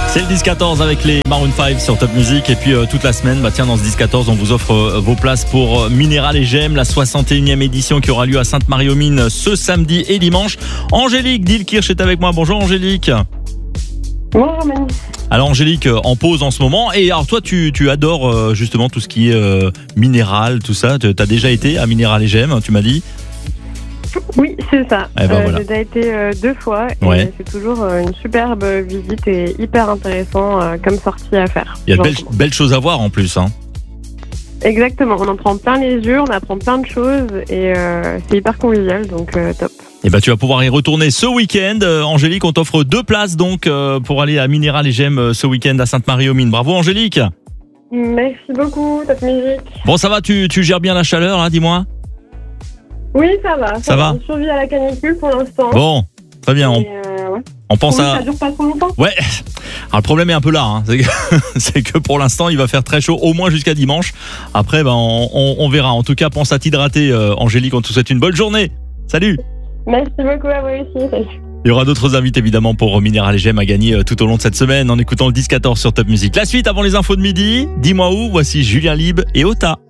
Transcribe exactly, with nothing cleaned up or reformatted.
C'est le dix quatorze avec les Maroon cinq sur Top Music. Et puis euh, toute la semaine, bah tiens, dans ce dix quatorze, on vous offre euh, vos places pour euh, Minéral et Gem, la soixante et unième édition qui aura lieu à Sainte-Marie-aux-Mines ce samedi et dimanche. Angélique Dilkirch est avec moi. Bonjour Angélique. Bonjour Manu. Alors Angélique, euh, en pause en ce moment. Et alors toi, tu, tu adores euh, justement tout ce qui est euh, minéral, tout ça. Tu as déjà été à Minéral et Gem, tu m'as dit? Oui, c'est ça. Eh ben euh, voilà. J'ai déjà été euh, deux fois et Ouais. c'est toujours euh, une superbe visite et hyper intéressant euh, comme sortie à faire. Il y a de belles, Gentiment. belles choses à voir en plus. Hein. Exactement, on en prend plein les yeux, on apprend plein de choses et euh, c'est hyper convivial, donc euh, top. Et bah tu vas pouvoir y retourner ce week-end. Euh, Angélique, on t'offre deux places donc euh, pour aller à Minéral et Gem euh, ce week-end à Sainte-Marie-aux-Mines. Bravo Angélique. Merci beaucoup, Top Music. Bon, ça va, tu, tu gères bien la chaleur là, dis-moi? Oui, ça va. Ça, Ça va. On survit à la canicule pour l'instant. Bon, très bien. On, Et, euh, ouais. on pense Oui, à... ça dure pas trop longtemps. Ouais, alors le problème est un peu là, hein. c'est, que, c'est que pour l'instant il va faire très chaud, au moins jusqu'à dimanche. Après, ben, on, on, on verra. En tout cas, pense à t'hydrater, euh, Angélique. On te souhaite une bonne journée. Salut. Merci beaucoup à vous aussi. Salut. Il y aura d'autres invités évidemment pour Minéral et Gem à gagner euh, tout au long de cette semaine en écoutant le dix quatorze sur Top Music. La suite avant les infos de midi, dis-moi où, voici Julien Libre et Ota.